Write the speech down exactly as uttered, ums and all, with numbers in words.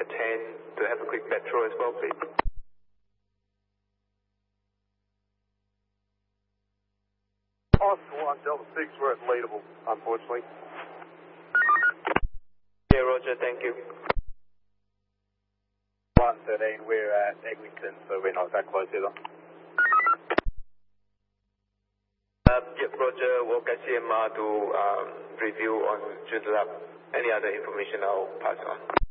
ten to have a quick patrol as well, please. Oscar one, Delta six, we're at Leadable, unfortunately. Yeah, roger, thank you. one thirteen, we're at Eglinton, so we're not that close either. Uh, yep, roger, walk I C M R to um, review on Joondalup. Any other information I'll pass on.